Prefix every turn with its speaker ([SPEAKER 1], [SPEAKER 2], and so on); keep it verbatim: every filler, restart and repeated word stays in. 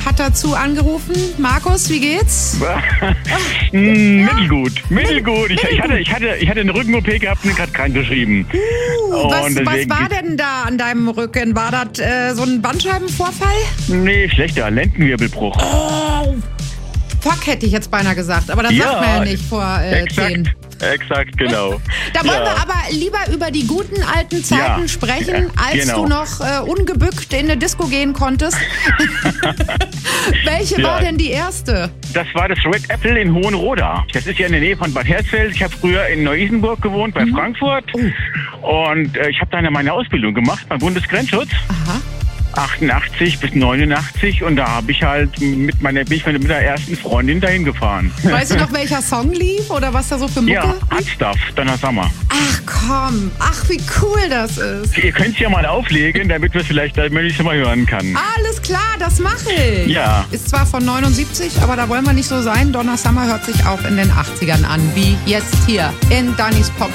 [SPEAKER 1] hat dazu angerufen. Markus, wie geht's?
[SPEAKER 2] mm, ja. Mittelgut, mittelgut. Ich, ich, hatte, ich, hatte, ich hatte eine Rücken-O P gehabt und gerade krankgeschrieben.
[SPEAKER 1] Uh, was, was war denn da an deinem Rücken? War das äh, so ein Bandscheibenvorfall?
[SPEAKER 2] Nee, schlechter, Lendenwirbelbruch.
[SPEAKER 1] Oh, fuck, hätte ich jetzt beinahe gesagt. Aber das
[SPEAKER 2] ja,
[SPEAKER 1] sagt man ja nicht vor äh,
[SPEAKER 2] exakt.
[SPEAKER 1] zehn.
[SPEAKER 2] Exakt, genau.
[SPEAKER 1] Da wollen
[SPEAKER 2] ja.
[SPEAKER 1] wir aber lieber über die guten alten Zeiten
[SPEAKER 2] ja.
[SPEAKER 1] sprechen, als
[SPEAKER 2] genau.
[SPEAKER 1] du noch äh, ungebückt in eine Disco gehen konntest. Welche
[SPEAKER 2] ja.
[SPEAKER 1] war denn die erste?
[SPEAKER 2] Das war das Red Apple in Hohenroda. Das ist ja in der Nähe von Bad Hersfeld. Ich habe früher in Neu-Isenburg gewohnt, bei mhm. Frankfurt. Oh. Und äh, ich habe da meine Ausbildung gemacht beim Bundesgrenzschutz. Aha. achtundachtzig bis neunundachtzig und da habe ich halt mit meiner, bin ich mit der ersten Freundin dahin gefahren.
[SPEAKER 1] Weißt du noch, welcher Song lief oder was da so für Mucke?
[SPEAKER 2] Ja, Hot Stuff, Donna Summer.
[SPEAKER 1] Ach komm, ach wie cool das ist.
[SPEAKER 2] Ihr könnt es ja mal auflegen, damit wir es vielleicht, damit ich es mal hören kann.
[SPEAKER 1] Alles klar, das mache ich.
[SPEAKER 2] Ja.
[SPEAKER 1] Ist zwar von neunundsiebzig, aber da wollen wir nicht so sein. Donna Summer hört sich auch in den achtzigern an, wie jetzt hier in Dannys Pop